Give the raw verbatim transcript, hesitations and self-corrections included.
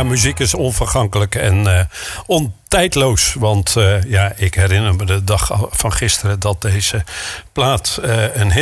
muziek is onvergankelijk en uh, ontijdloos. Want uh, ja, ik herinner me de dag van gisteren dat deze plaat uh, een hit